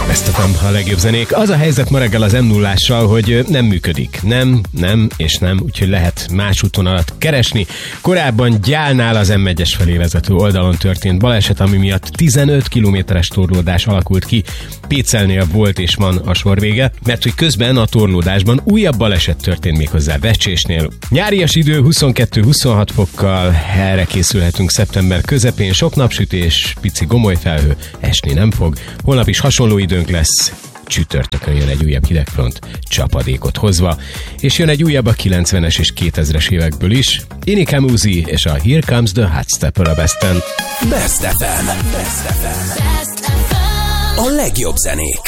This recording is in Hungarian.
Best a legjobb zenék. Az a helyzet ma reggel az M0-ással, hogy nem működik. Nem, úgyhogy lehet más útvonalat keresni. Korábban Gyálnál az M1-es felé vezető oldalon történt baleset, ami miatt 15 kilométeres torlódás alakult ki. Pécelnél volt és van a sor vége, mert hogy közben a torlódásban újabb baleset történt méghozzá Vecsésnél. Nyárias idő 22-26 fokkal, erre készülhetünk szeptember közepén, sok napsütés, pici gomolyfelhő, esni nem fog. Holnap is hasonló időnk lesz, csütörtökön jön egy újabb hidegfront, csapadékot hozva, és jön egy újabb a 90-es és 2000-es évekből is. Inika Muzi és a Here Comes the Hot Stepper a Besten. Best FM. A legjobb zenék.